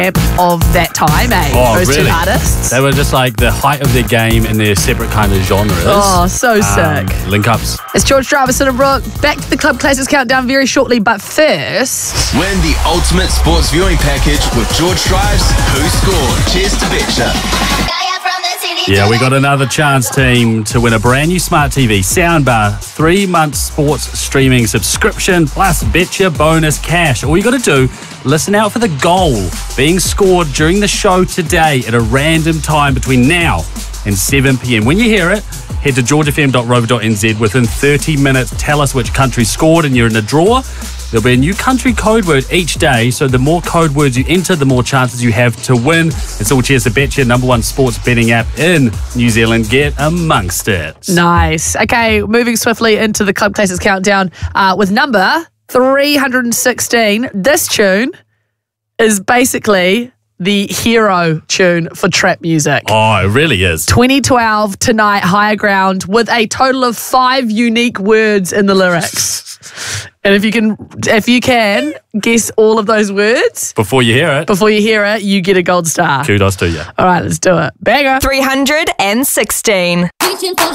of that time, eh? Oh, Those really? two artists. They were just like the height of their game in their separate kind of genres. Oh, so sick. Link-ups. It's George Jarvis and Brooke. Back to the Club Classics Countdown very shortly, but first... Win the ultimate sports viewing package with George Strives Who Scored. Cheers to Betcha. Yeah, we got another chance, team, to win a brand new smart TV soundbar, 3-month sports streaming subscription, plus Betcha bonus cash. All you got to do, listen out for the goal being scored during the show today at a random time between now and 7 p.m. When you hear it, head to georgefm.rover.nz. Within 30 minutes, tell us which country scored and you're in the draw. There'll be a new country code word each day, so the more code words you enter, the more chances you have to win. It's all cheers to Betcha, #1 sports betting app in New Zealand. Get amongst it. Nice. Okay, moving swiftly into the Club Classics Countdown with number 316. This tune is basically the hero tune for trap music. Oh, it really is. 2012 Tonight Higher Ground with a total of 5 unique words in the lyrics. And if you can guess all of those words Before you hear it, you get a gold star. kudos to you. All right, let's do it. Banger. 316.